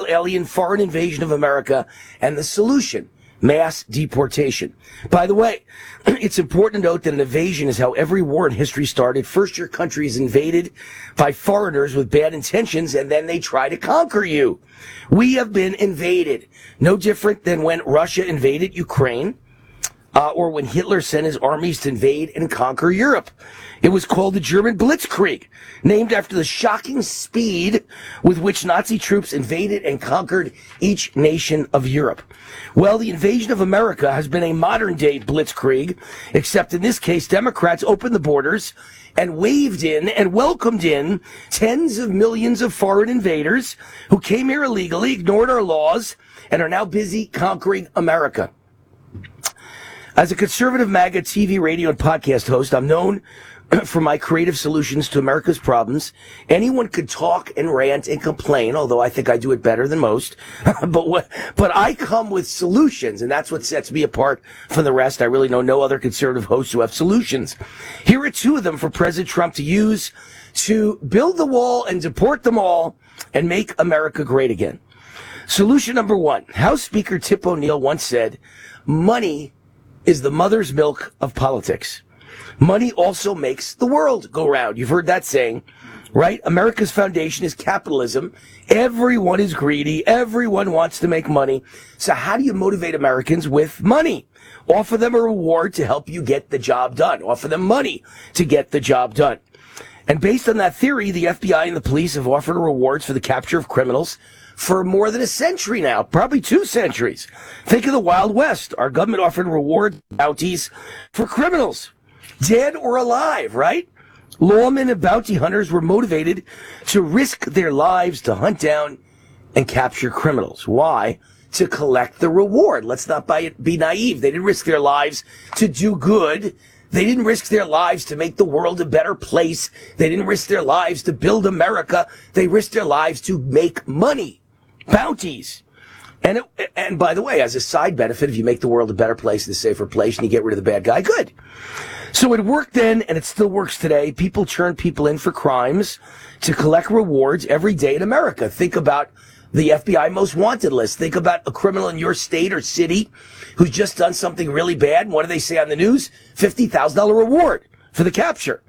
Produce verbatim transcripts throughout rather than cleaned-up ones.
alien foreign invasion of America, and the solution, mass deportation. By the way, it's important to note that an invasion is how every war in history started. First, your country is invaded by foreigners with bad intentions, and then they try to conquer you. We have been invaded. No different than when Russia invaded Ukraine, uh, or when Hitler sent his armies to invade and conquer Europe. It was called the German Blitzkrieg, named after the shocking speed with which Nazi troops invaded and conquered each nation of Europe. Well, the invasion of America has been a modern-day Blitzkrieg, except in this case, Democrats opened the borders and waved in and welcomed in tens of millions of foreign invaders who came here illegally, ignored our laws, and are now busy conquering America. As a conservative MAGA T V, radio, and podcast host, I'm known for my creative solutions to America's problems. Anyone could talk and rant and complain, although I think I do it better than most. but what, but I come with solutions, and that's what sets me apart from the rest. I really know no other conservative hosts who have solutions. Here are two of them for President Trump to use to build the wall and deport them all and make America great again. Solution number one. House Speaker Tip O'Neill once said, money is the mother's milk of politics. Money also makes the world go round. You've heard that saying, right? America's foundation is capitalism. Everyone is greedy. Everyone wants to make money. So how do you motivate Americans with money? Offer them a reward to help you get the job done. Offer them money to get the job done. And based on that theory, the F B I and the police have offered rewards for the capture of criminals for more than a century now, probably two centuries. Think of the Wild West. Our government offered reward bounties for criminals, dead or alive, right? Lawmen and bounty hunters were motivated to risk their lives to hunt down and capture criminals. Why? To collect the reward. Let's not be naive. They didn't risk their lives to do good. They didn't risk their lives to make the world a better place. They didn't risk their lives to build America. They risked their lives to make money. Bounties. And it, and by the way, as a side benefit, if you make the world a better place, a safer place, and you get rid of the bad guy, good. So it worked then, and it still works today. People turn people in for crimes to collect rewards every day in America. Think about the F B I most wanted list. Think about a criminal in your state or city who's just done something really bad. And what do they say on the news? fifty thousand dollars reward for the capture.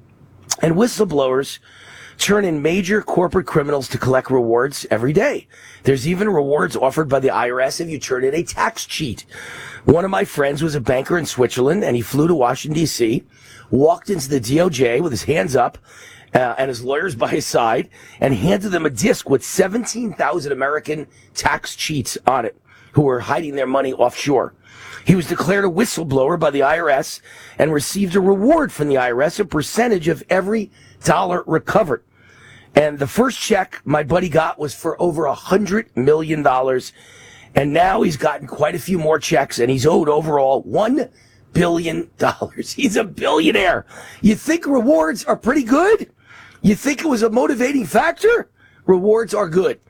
And whistleblowers turn in major corporate criminals to collect rewards every day. There's even rewards offered by the I R S if you turn in a tax cheat. One of my friends was a banker in Switzerland, and he flew to Washington, D C, walked into the D O J with his hands up uh, and his lawyers by his side, and handed them a disc with seventeen thousand American tax cheats on it who were hiding their money offshore. He was declared a whistleblower by the I R S and received a reward from the I R S, a percentage of every dollar recovered. And the first check my buddy got was for over a hundred million dollars. And now he's gotten quite a few more checks, and he's owed overall one billion dollars. He's a billionaire. You think rewards are pretty good? You think it was a motivating factor? Rewards are good.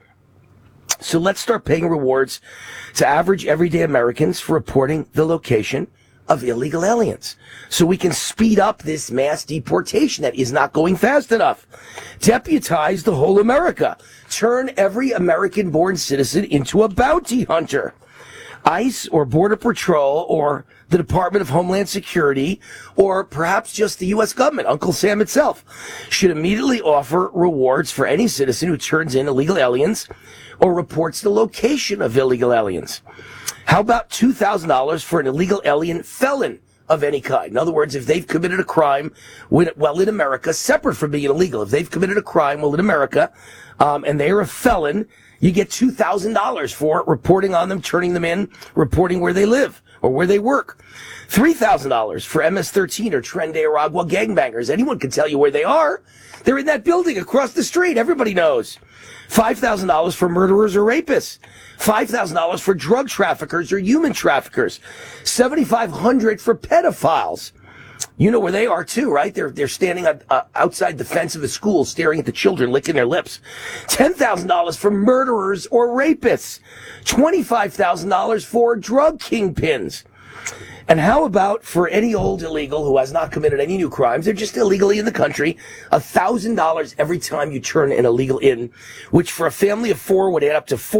So let's start paying rewards to average everyday Americans for reporting the location of illegal aliens, so we can speed up this mass deportation that is not going fast enough. Deputize the whole America. Turn every American-born citizen into a bounty hunter. ICE or Border Patrol or the Department of Homeland Security or perhaps just the U S government, Uncle Sam itself, should immediately offer rewards for any citizen who turns in illegal aliens or reports the location of illegal aliens. How about two thousand dollars for an illegal alien felon of any kind? In other words, if they've committed a crime while in America, separate from being illegal, if they've committed a crime while in America um, and they are a felon, you get two thousand dollars for it, reporting on them, turning them in, reporting where they live or where they work. three thousand dollars for M S thirteen or Tren de Aragua gangbangers. Anyone can tell you where they are. They're in that building across the street. Everybody knows. five thousand dollars for murderers or rapists. five thousand dollars for drug traffickers or human traffickers. seven thousand five hundred dollars for pedophiles. You know where they are too, right? They're they're standing uh, outside the fence of a school staring at the children, licking their lips. ten thousand dollars for murderers or rapists. twenty-five thousand dollars for drug kingpins. And how about for any old illegal who has not committed any new crimes? They're just illegally in the country. one thousand dollars every time you turn an illegal in, which for a family of four would add up to four